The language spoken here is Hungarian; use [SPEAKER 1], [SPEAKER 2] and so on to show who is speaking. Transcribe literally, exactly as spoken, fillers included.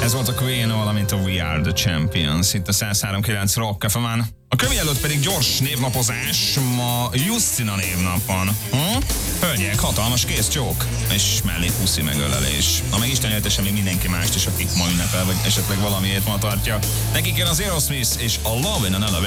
[SPEAKER 1] Ez volt a Queen, valamint a We Are The Champions itt a száz három kilenc Rock ef em-en. A kövi előtt pedig gyors névnapozás, ma Justina névnap van. Hm? Hölgyek, hatalmas kész csók, és mellé puszi megölelés. Ha meg Isten éltese még mindenki mást is, akik ma ünnepel, vagy esetleg valamiért ma tartja. Nekik jön az Aerosmith és a Love in an Elevator.